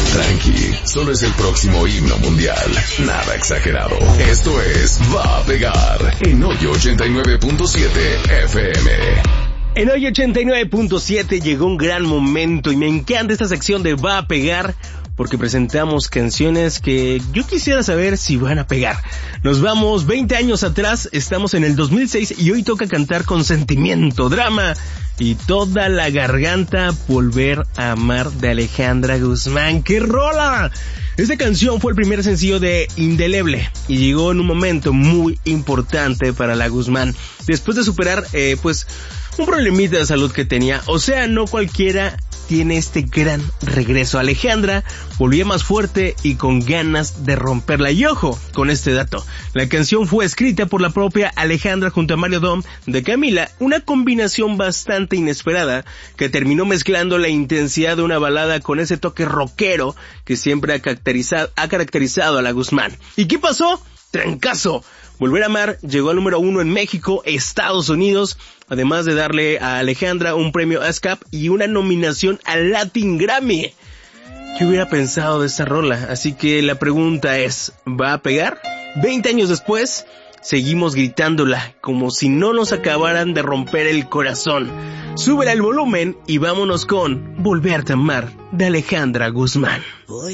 Tranqui, solo es el próximo himno mundial. Nada exagerado. Esto es Va a Pegar en Hoyo 89.7 FM. En Hoy 89.7 llegó un gran momento y me encanta esta sección de Va a Pegar porque presentamos canciones que yo quisiera saber si van a pegar. Nos vamos 20 años atrás, estamos en el 2006 y hoy toca cantar con sentimiento, drama y toda la garganta Volver a Amar de Alejandra Guzmán. ¡Qué rola! Esta canción fue el primer sencillo de Indeleble y llegó en un momento muy importante para la Guzmán. Después de superar, un problemita de salud que tenía, o sea, no cualquiera tiene este gran regreso. Alejandra volvía más fuerte y con ganas de romperla. Y ojo con este dato, la canción fue escrita por la propia Alejandra junto a Mario Dom de Camila, una combinación bastante inesperada que terminó mezclando la intensidad de una balada con ese toque rockero que siempre ha caracterizado a la Guzmán. ¿Y qué pasó? ¡Trancazo! Volver a Amar llegó al número 1 en México, Estados Unidos, además de darle a Alejandra un premio ASCAP y una nominación al Latin Grammy. ¿Qué hubiera pensado de esta rola? Así que la pregunta es, ¿va a pegar? 20 años después, seguimos gritándola como si no nos acabaran de romper el corazón. Súbela el volumen y vámonos con Volverte a Amar de Alejandra Guzmán.